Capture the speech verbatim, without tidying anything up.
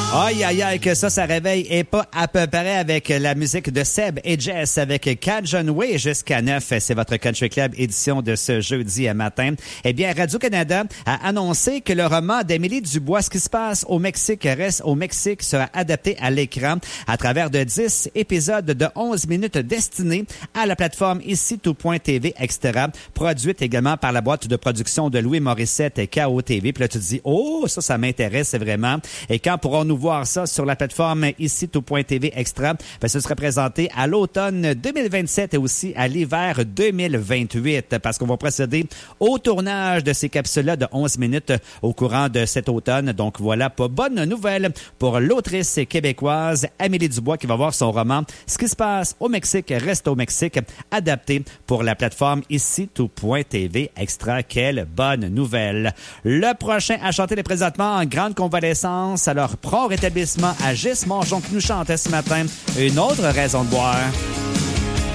Aïe, aïe, aïe, que ça, ça réveille. Et pas à peu près avec la musique de Seb et Jess avec Cajun Way jusqu'à neuf. C'est votre Country Club édition de ce jeudi matin. Eh bien, Radio-Canada a annoncé que le roman d'Émilie Dubois, Ce qui se passe au Mexique reste au Mexique, sera adapté à l'écran à travers de dix épisodes de onze minutes destinés à la plateforme ici tout point t v Extra, produite également par la boîte de production de Louis Morissette et K O T V. Puis là, tu te dis, oh, ça, ça m'intéresse vraiment. Et quand pourrons-nous voir ça sur la plateforme ici tout point t v Extra? Ben, ce sera présenté à l'automne deux mille vingt-sept et aussi à l'hiver deux mille vingt-huit, parce qu'on va procéder au tournage de ces capsules-là de onze minutes au courant de cet automne. Donc voilà, pas bonne nouvelle pour l'autrice québécoise Amélie Dubois qui va voir son roman Ce qui se passe au Mexique reste au Mexique, adapté pour la plateforme ici tout point t v Extra. Quelle bonne nouvelle! Le prochain à chanter est présentement en grande convalescence, alors prompt rétablissement à Gis Mongeon qui nous chantait ce matin. Une autre raison de boire.